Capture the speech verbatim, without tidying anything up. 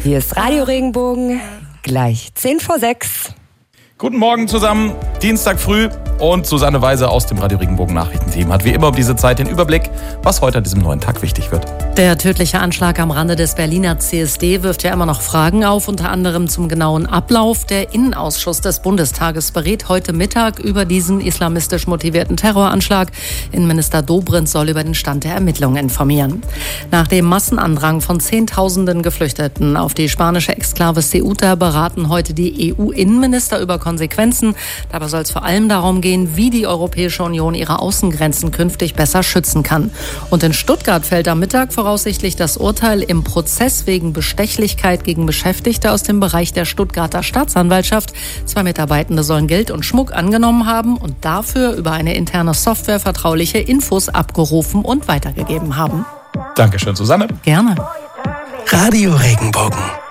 Hier ist Radio Regenbogen, gleich zehn vor sechs. Guten Morgen zusammen, Dienstag früh und Susanne Weise aus dem Radio Regenbogen Nachrichtenteam hat wie immer um diese Zeit den Überblick, was heute an diesem neuen Tag wichtig wird. Der tödliche Anschlag am Rande des Berliner C S D wirft ja immer noch Fragen auf, unter anderem zum genauen Ablauf. Der Innenausschuss des Bundestages berät heute Mittag über diesen islamistisch motivierten Terroranschlag. Innenminister Dobrindt soll über den Stand der Ermittlungen informieren. Nach dem Massenandrang von Zehntausenden Geflüchteten auf die spanische Exklave Ceuta beraten heute die E U-Innenminister über Konsequenzen. Dabei soll es vor allem darum gehen, wie die Europäische Union ihre Außengrenzen künftig besser schützen kann. Und in Stuttgart fällt am Mittag voraussichtlich das Urteil im Prozess wegen Bestechlichkeit gegen Beschäftigte aus dem Bereich der Stuttgarter Staatsanwaltschaft. Zwei Mitarbeitende sollen Geld und Schmuck angenommen haben und dafür über eine interne Software vertrauliche Infos abgerufen und weitergegeben haben. Dankeschön, Susanne. Gerne. Radio Regenbogen.